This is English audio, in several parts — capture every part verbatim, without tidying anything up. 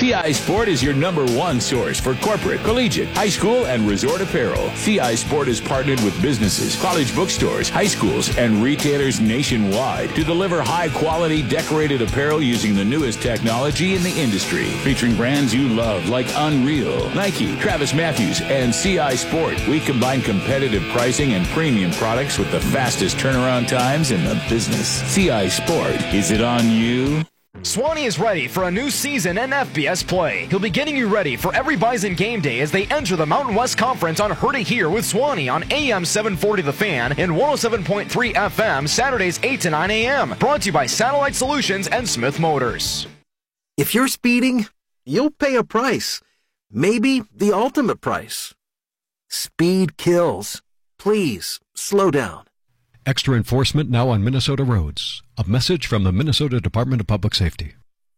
T I Sport is your number one source for corporate, collegiate, high school, and resort apparel. T I Sport is partnered with businesses, college bookstores, high schools, and retailers nationwide to deliver high-quality decorated apparel using the newest technology in the industry. Featuring brands you love like Unreal, Nike, Travis Matthews, and C I Sport. We combine competitive pricing and premium products with the fastest turnaround times in the business. C I Sport. Is it on you? Swanee is ready for a new season in F B S play. He'll be getting you ready for every Bison game day as they enter the Mountain West Conference on Heard It Here with Swanee on A M seven forty The Fan and one oh seven point three F M Saturdays eight to nine a.m. Brought to you by Satellite Solutions and Smith Motors. If you're speeding, you'll pay a price. Maybe the ultimate price. Speed kills. Please, slow down. Extra enforcement now on Minnesota roads. A message from the Minnesota Department of Public Safety.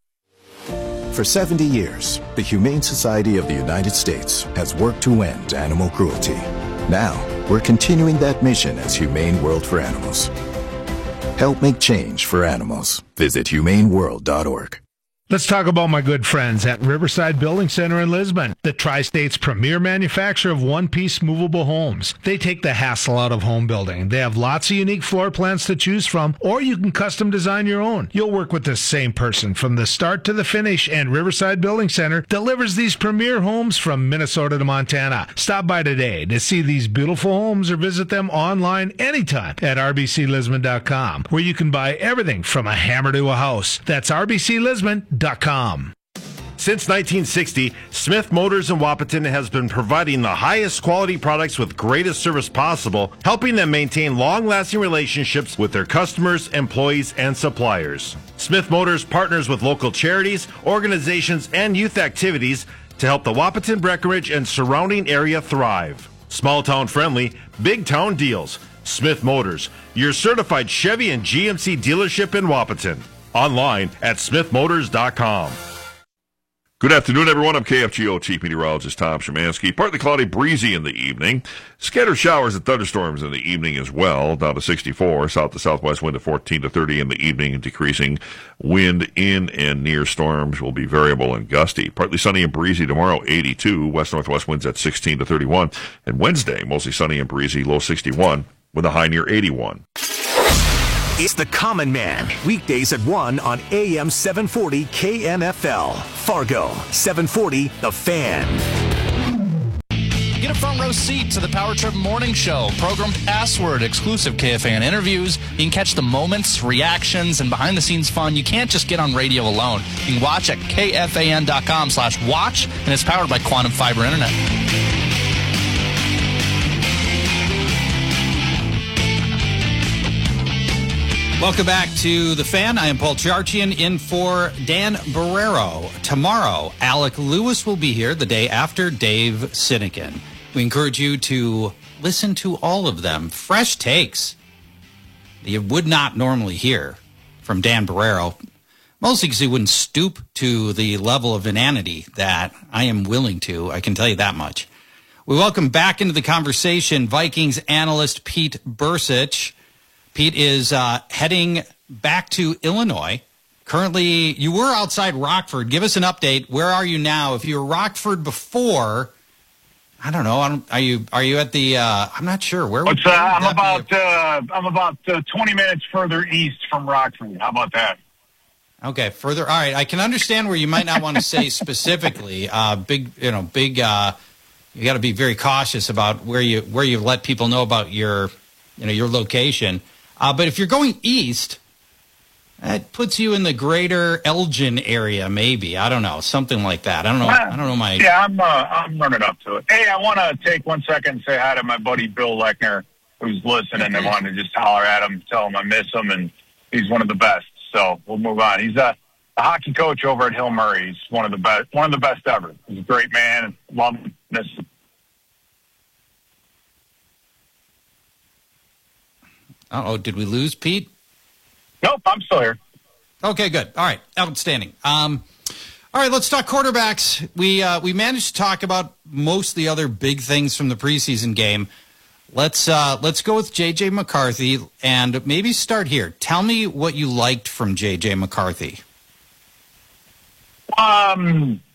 For seventy years, the Humane Society of the United States has worked to end animal cruelty. Now, we're continuing that mission as Humane World for Animals. Help make change for animals. Visit humane world dot org. Let's talk about my good friends at Riverside Building Center in Lisbon, the Tri-State's premier manufacturer of one-piece movable homes. They take the hassle out of home building. They have lots of unique floor plans to choose from, or you can custom design your own. You'll work with the same person from the start to the finish, and Riverside Building Center delivers these premier homes from Minnesota to Montana. Stop by today to see these beautiful homes or visit them online anytime at r b c lisbon dot com, where you can buy everything from a hammer to a house. That's r b c lisbon dot com. Since nineteen sixty, Smith Motors in Wahpeton has been providing the highest quality products with greatest service possible, helping them maintain long-lasting relationships with their customers, employees, and suppliers. Smith Motors partners with local charities, organizations, and youth activities to help the Wahpeton, Breckenridge, and surrounding area thrive. Small-town friendly, big-town deals. Smith Motors, your certified Chevy and G M C dealership in Wahpeton. Online at smith motors dot com. Good afternoon, everyone. I'm K F G O Chief Meteorologist Tom Szymanski. Partly cloudy, breezy in the evening. Scattered showers and thunderstorms in the evening as well, down to sixty-four. South to southwest wind to fourteen to thirty in the evening, decreasing. Wind in and near storms will be variable and gusty. Partly sunny and breezy tomorrow, eighty-two. West-northwest winds at sixteen to thirty-one. And Wednesday, mostly sunny and breezy, low sixty-one, with a high near eighty-one. It's The Common Man, weekdays at one on A M seven forty K N F L. Fargo, seven forty The Fan. Get a front row seat to the Power Trip Morning Show. Program Password, exclusive K F A N interviews. You can catch the moments, reactions, and behind-the-scenes fun. You can't just get on radio alone. You can watch at K F A N dot com slash watch, and it's powered by Quantum Fiber Internet. Welcome back to The Fan. I am Paul Charchian in for Dan Barrero. Tomorrow, Alec Lewis will be here the day after Dave Sinekin. We encourage you to listen to all of them. Fresh takes that you would not normally hear from Dan Barrero, mostly because he wouldn't stoop to the level of inanity that I am willing to. I can tell you that much. We welcome back into the conversation Vikings analyst Pete Bercich. Pete is uh, heading back to Illinois. Currently, you were outside Rockford. Give us an update. Where are you now? If you were Rockford before, I don't know. I don't, are you are you at the? Uh, I'm not sure. Where? What's, uh, I'm about uh, I'm about uh, twenty minutes further east from Rockford. How about that? Okay, further. All right, I can understand where you might not want to say specifically. Uh, big, you know, big. Uh, you got to be very cautious about where you where you let people know about your, you know, your location. Uh, but if you're going east, that puts you in the greater Elgin area, maybe. I don't know, something like that. I don't know. I don't know my. Yeah, I'm. Uh, I'm running up to it. Hey, I want to take one second and say hi to my buddy Bill Lechner, who's listening and wanted to just holler at him, tell him I miss him, and he's one of the best. So we'll move on. He's a, a hockey coach over at Hill Murray. He's one of the best. One of the best ever. He's a great man. Love him. Miss him. Uh-oh, did we lose Pete? Nope, I'm still here. Okay, good. All right, outstanding. Um, all right, let's talk quarterbacks. We uh, we managed to talk about most of the other big things from the preseason game. Let's uh, let's go with J J McCarthy and maybe start here. Tell me what you liked from J J McCarthy. Um,